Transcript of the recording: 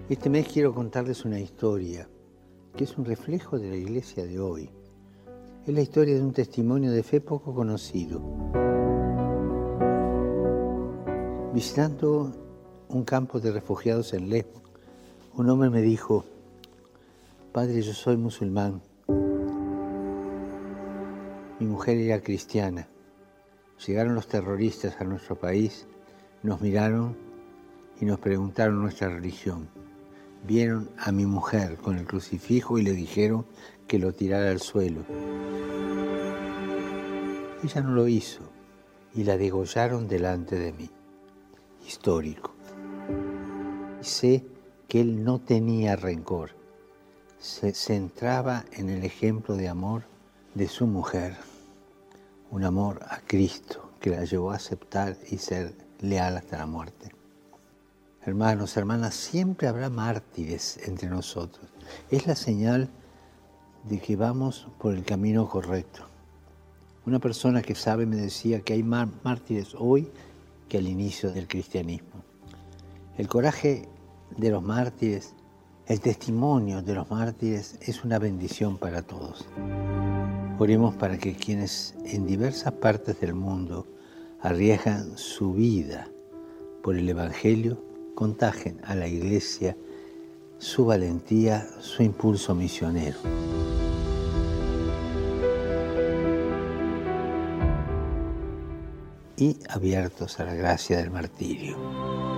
Este mes quiero contarles una historia que es un reflejo de la iglesia de hoy. Es la historia de un testimonio de fe poco conocido. Visitando un campo de refugiados en Lesbos, un hombre me dijo: Padre, yo soy musulmán. Mi mujer era cristiana. Llegaron los terroristas a nuestro país, nos miraron y nos preguntaron nuestra religión. Vieron a mi mujer con el crucifijo y le dijeron que lo tirara al suelo. Ella no lo hizo y la degollaron delante de mí. Histórico. Sé que él no tenía rencor. Se centraba en el ejemplo de amor de su mujer. Un amor a Cristo que la llevó a aceptar y ser leal hasta la muerte. Hermanos, hermanas, siempre habrá mártires entre nosotros. Es la señal de que vamos por el camino correcto. Una persona que sabe me decía que hay más mártires hoy que al inicio del cristianismo. El coraje de los mártires, el testimonio de los mártires es una bendición para todos. Oremos para que quienes en diversas partes del mundo arriesgan su vida por el Evangelio contagien a la Iglesia su valentía, su impulso misionero. Y abiertos a la gracia del martirio.